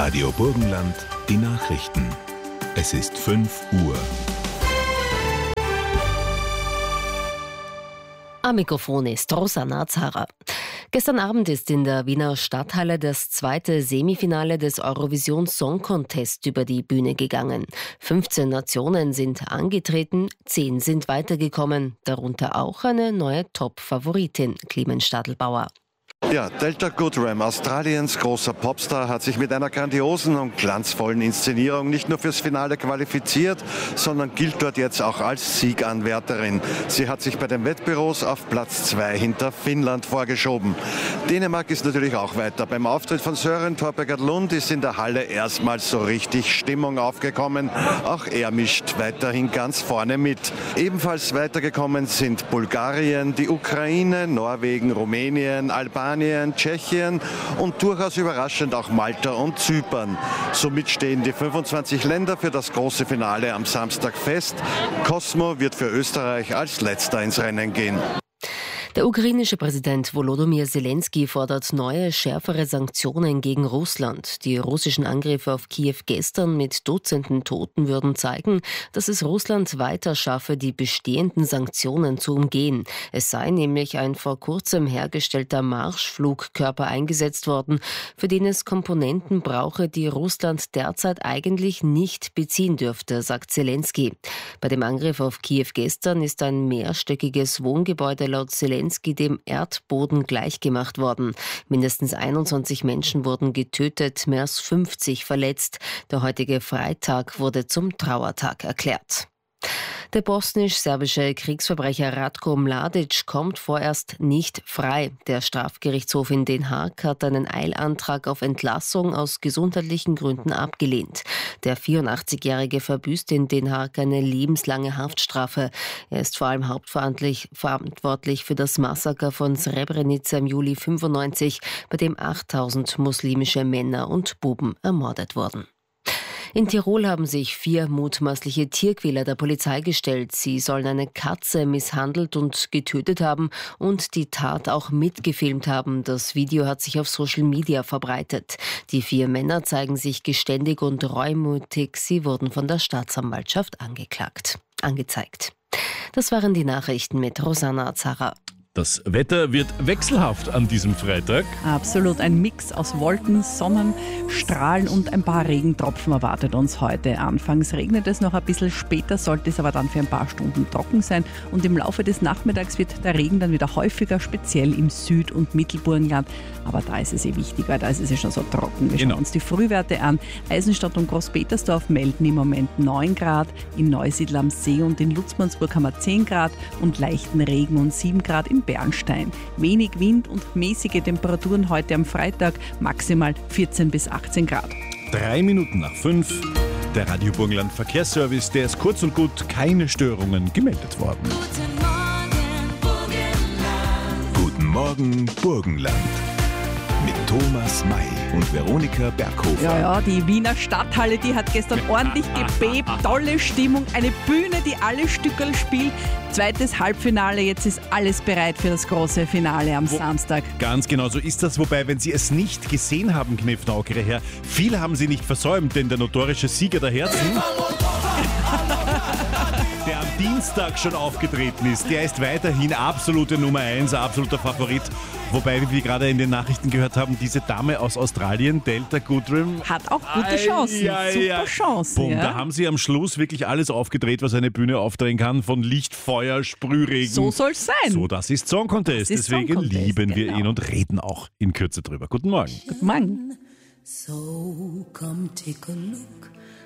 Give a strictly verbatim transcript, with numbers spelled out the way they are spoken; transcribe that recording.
Radio Burgenland, die Nachrichten. Es ist fünf Uhr. Am Mikrofon ist Rosanna Zara. Gestern Abend ist in der Wiener Stadthalle das zweite Semifinale des Eurovision Song Contest über die Bühne gegangen. fünfzehn Nationen sind angetreten, zehn sind weitergekommen, darunter auch eine neue Top-Favoritin, Clemens Stadelbauer. Ja, Delta Goodrem, Australiens großer Popstar, hat sich mit einer grandiosen und glanzvollen Inszenierung nicht nur fürs Finale qualifiziert, sondern gilt dort jetzt auch als Sieganwärterin. Sie hat sich bei den Wettbüros auf Platz zwei hinter Finnland vorgeschoben. Dänemark ist natürlich auch weiter. Beim Auftritt von Søren Torpegard Lund ist in der Halle erstmals so richtig Stimmung aufgekommen. Auch er mischt weiterhin ganz vorne mit. Ebenfalls weitergekommen sind Bulgarien, die Ukraine, Norwegen, Rumänien, Albanien, Tschechien und durchaus überraschend auch Malta und Zypern. Somit stehen die fünfundzwanzig Länder für das große Finale am Samstag fest. Cosmo wird für Österreich als letzter ins Rennen gehen. Der ukrainische Präsident Volodymyr Zelensky fordert neue, schärfere Sanktionen gegen Russland. Die russischen Angriffe auf Kiew gestern mit Dutzenden Toten würden zeigen, dass es Russland weiter schaffe, die bestehenden Sanktionen zu umgehen. Es sei nämlich ein vor kurzem hergestellter Marschflugkörper eingesetzt worden, für den es Komponenten brauche, die Russland derzeit eigentlich nicht beziehen dürfte, sagt Zelensky. Bei dem Angriff auf Kiew gestern ist ein mehrstöckiges Wohngebäude laut Zelensky dem Erdboden gleichgemacht worden. Mindestens einundzwanzig Menschen wurden getötet, mehr als fünfzig verletzt. Der heutige Freitag wurde zum Trauertag erklärt. Der bosnisch-serbische Kriegsverbrecher Ratko Mladic kommt vorerst nicht frei. Der Strafgerichtshof in Den Haag hat einen Eilantrag auf Entlassung aus gesundheitlichen Gründen abgelehnt. Der vierundachtzigjährige verbüßt in Den Haag eine lebenslange Haftstrafe. Er ist vor allem hauptverantwortlich verantwortlich für das Massaker von Srebrenica im Juli fünfundneunzig, bei dem achttausend muslimische Männer und Buben ermordet wurden. In Tirol haben sich vier mutmaßliche Tierquäler der Polizei gestellt. Sie sollen eine Katze misshandelt und getötet haben und die Tat auch mitgefilmt haben. Das Video hat sich auf Social Media verbreitet. Die vier Männer zeigen sich geständig und reumütig. Sie wurden von der Staatsanwaltschaft angeklagt, angezeigt. Das waren die Nachrichten mit Rosanna Zara. Das Wetter wird wechselhaft an diesem Freitag. Absolut, ein Mix aus Wolken, Sonnenstrahlen und ein paar Regentropfen erwartet uns heute. Anfangs regnet es noch ein bisschen, später sollte es aber dann für ein paar Stunden trocken sein. Und im Laufe des Nachmittags wird der Regen dann wieder häufiger, speziell im Süd- und Mittelburgenland. Aber da ist es eh wichtiger, da ist es ja schon so trocken. Wir Genau. schauen uns die Frühwerte an. Eisenstadt und Großpetersdorf melden im Moment neun Grad. In Neusiedl am See und in Lutzmannsburg haben wir zehn Grad und leichten Regen und sieben Grad in Bernstein. Wenig Wind und mäßige Temperaturen heute am Freitag, maximal vierzehn bis achtzehn Grad. Drei Minuten nach fünf. Der Radio Burgenland Verkehrsservice, der ist kurz und gut keine Störungen gemeldet worden. Guten Morgen, Burgenland. Mit Thomas May und Veronika Berghofer. Ja, ja, die Wiener Stadthalle, die hat gestern ordentlich gebebt. Tolle Stimmung, eine Bühne, die alle Stückerl spielt. Zweites Halbfinale, jetzt ist alles bereit für das große Finale am Wo, Samstag. Ganz genau so ist das, wobei, wenn Sie es nicht gesehen haben, Knefnaukerer Herr, viel haben Sie nicht versäumt, denn der notorische Sieger der Herzen, der am Dienstag schon aufgetreten ist, der ist weiterhin absolute Nummer eins, absoluter Favorit. Wobei, wie wir gerade in den Nachrichten gehört haben, diese Dame aus Australien, Delta Goodrem, Hat auch gute Chancen, ja, super ja. Chancen. Boom, ja. da haben sie am Schluss wirklich alles aufgedreht, was eine Bühne aufdrehen kann, von Licht, Feuer, Sprühregen. So soll's sein. So, das ist Song Contest, Das ist deswegen Song Contest, lieben wir genau. ihn und reden auch in Kürze drüber. Guten Morgen. Guten Morgen. So come take a look